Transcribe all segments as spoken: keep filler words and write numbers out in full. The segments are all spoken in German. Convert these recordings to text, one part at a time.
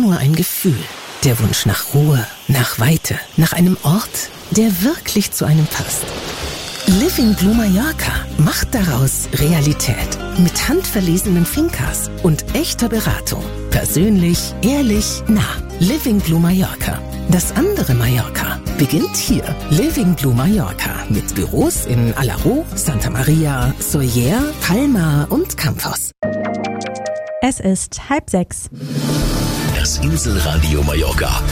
nur ein Gefühl. Der Wunsch nach Ruhe, nach Weite, nach einem Ort, der wirklich zu einem passt. Living Blue Mallorca macht daraus Realität. Mit handverlesenen Fincas und echter Beratung. Persönlich, ehrlich, nah. Living Blue Mallorca. Das andere Mallorca beginnt hier. Living Blue Mallorca mit Büros in Alaró, Santa Maria, Sóller, Palma und Campos. Es ist halb sechs. Das Inselradio Mallorca.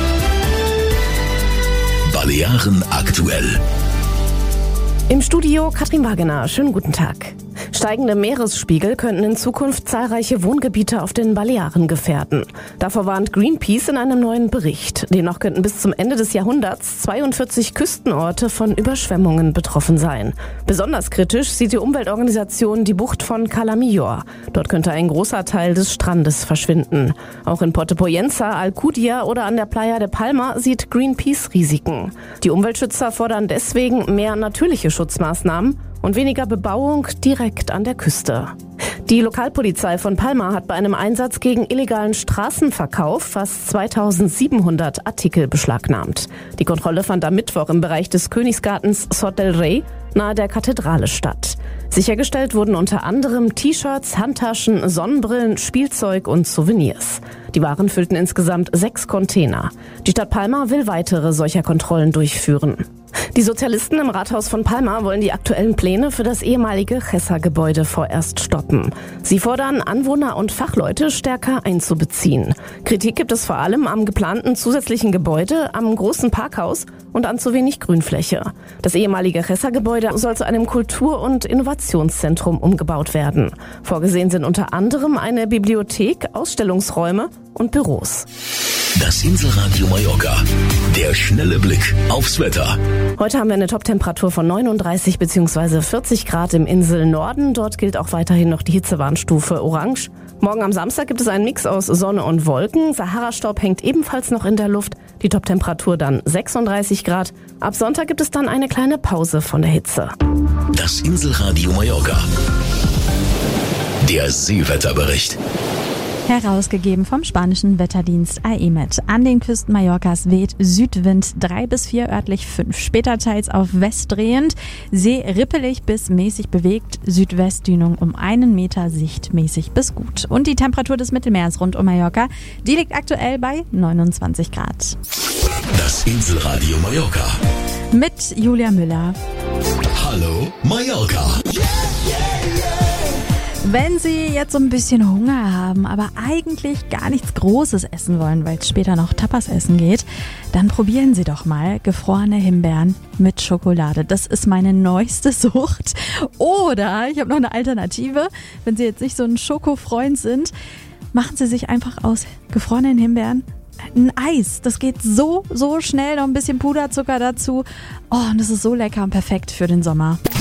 Balearen aktuell. Im Studio Katrin Wagener. Schönen guten Tag. Steigende Meeresspiegel könnten in Zukunft zahlreiche Wohngebiete auf den Balearen gefährden. Davor warnt Greenpeace in einem neuen Bericht. Demnach könnten bis zum Ende des Jahrhunderts zweiundvierzig Küstenorte von Überschwemmungen betroffen sein. Besonders kritisch sieht die Umweltorganisation die Bucht von Cala Millor. Dort könnte ein großer Teil des Strandes verschwinden. Auch in Porto Poyensa, Alcudia oder an der Playa de Palma sieht Greenpeace Risiken. Die Umweltschützer fordern deswegen mehr natürliche Schutzmaßnahmen und weniger Bebauung direkt an der Küste. Die Lokalpolizei von Palma hat bei einem Einsatz gegen illegalen Straßenverkauf fast zweitausendsiebenhundert Artikel beschlagnahmt. Die Kontrolle fand am Mittwoch im Bereich des Königsgartens Sot del Rey nahe der Kathedrale statt. Sichergestellt wurden unter anderem T-Shirts, Handtaschen, Sonnenbrillen, Spielzeug und Souvenirs. Die Waren füllten insgesamt sechs Container. Die Stadt Palma will weitere solcher Kontrollen durchführen. Die Sozialisten im Rathaus von Palma wollen die aktuellen Pläne für das ehemalige Gessa-Gebäude vorerst stoppen. Sie fordern, Anwohner und Fachleute stärker einzubeziehen. Kritik gibt es vor allem am geplanten zusätzlichen Gebäude, am großen Parkhaus und an zu wenig Grünfläche. Das ehemalige Gessa-Gebäude soll zu einem Kultur- und Innovationszentrum umgebaut werden. Vorgesehen sind unter anderem eine Bibliothek, Ausstellungsräume und Büros. Das Inselradio Mallorca. Der schnelle Blick aufs Wetter. Heute haben wir eine Toptemperatur von neununddreißig bzw. vierzig Grad im Inselnorden. Dort gilt auch weiterhin noch die Hitzewarnstufe Orange. Morgen am Samstag gibt es einen Mix aus Sonne und Wolken. Sahara-Staub hängt ebenfalls noch in der Luft. Die Toptemperatur dann sechsunddreißig Grad. Ab Sonntag gibt es dann eine kleine Pause von der Hitze. Das Inselradio Mallorca. Der Seewetterbericht. Herausgegeben vom spanischen Wetterdienst A E M E T. An den Küsten Mallorcas weht Südwind drei bis vier, örtlich fünf. Später teils auf West drehend. See rippelig bis mäßig bewegt. Südwestdünung um einen Meter, Sicht mäßig bis gut. Und die Temperatur des Mittelmeers rund um Mallorca, die liegt aktuell bei neunundzwanzig Grad. Das Inselradio Mallorca. Mit Julia Müller. Hallo Mallorca. Wenn Sie jetzt so ein bisschen Hunger haben, aber eigentlich gar nichts Großes essen wollen, weil es später noch Tapas essen geht, dann probieren Sie doch mal gefrorene Himbeeren mit Schokolade. Das ist meine neueste Sucht. Oder, ich habe noch eine Alternative, wenn Sie jetzt nicht so ein Schokofreund sind, machen Sie sich einfach aus gefrorenen Himbeeren ein Eis. Das geht so, so schnell, noch ein bisschen Puderzucker dazu. Oh, und das ist so lecker und perfekt für den Sommer.